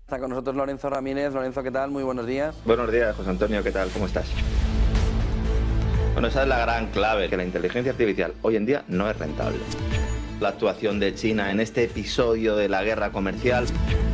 Está con nosotros Lorenzo Ramírez. Lorenzo, ¿qué tal? Muy buenos días. Buenos días, José Antonio, ¿qué tal? ¿Cómo estás? Bueno, esa es la gran clave, que la inteligencia artificial hoy en día no es rentable. La actuación de China en este episodio de la guerra comercial